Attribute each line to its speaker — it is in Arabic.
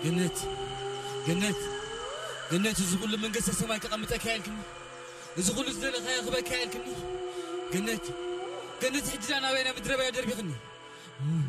Speaker 1: جنات جنات جنات زغل من قصة سماء كقمت أكيانكني زغل زدل خيا خبا أكيانكني جنات جنات حجنا وين مدربة يا دربي غني